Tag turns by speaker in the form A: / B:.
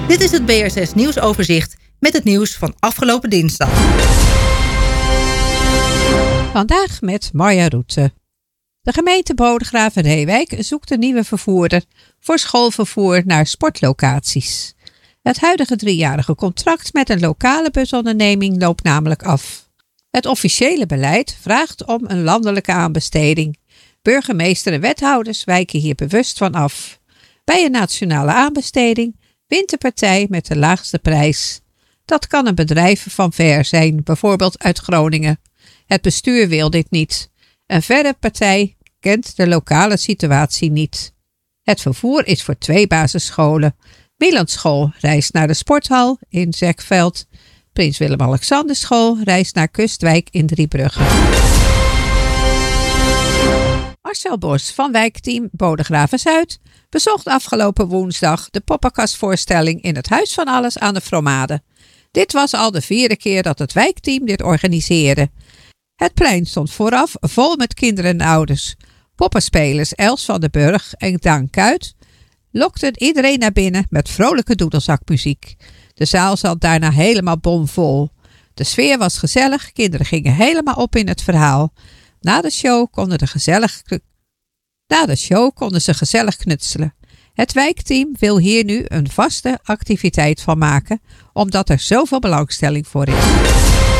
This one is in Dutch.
A: Dit is het BRSS nieuwsoverzicht met het nieuws van afgelopen dinsdag.
B: Vandaag met Marja Roete. De gemeente Bodegraven-Reewijk zoekt een nieuwe vervoerder voor schoolvervoer naar sportlocaties. Het huidige 3-jarige contract met een lokale busonderneming loopt namelijk af. Het officiële beleid vraagt om een landelijke aanbesteding. Burgemeester en wethouders wijken hier bewust van af. Bij een nationale aanbesteding wint de partij met de laagste prijs. Dat kan een bedrijf van ver zijn, bijvoorbeeld uit Groningen. Het bestuur wil dit niet. Een verre partij kent de lokale situatie niet. Het vervoer is voor 2 basisscholen. Milandschool reist naar de sporthal in Zegveld. Prins Willem-Alexanderschool reist naar Kustwijk in Driebrugge. Marcel Bos van wijkteam Bodegraven-Zuid bezocht afgelopen woensdag de poppenkastvoorstelling in het Huis van Alles aan de Fromade. Dit was al de 4e keer dat het wijkteam dit organiseerde. Het plein stond vooraf vol met kinderen en ouders. Poppenspelers Els van den Burg en Daan Kuit lokten iedereen naar binnen met vrolijke doedelzakmuziek. De zaal zat daarna helemaal bomvol. De sfeer was gezellig, kinderen gingen helemaal op in het verhaal. Na de show konden ze gezellig knutselen. Het wijkteam wil hier nu een vaste activiteit van maken, omdat er zoveel belangstelling voor is.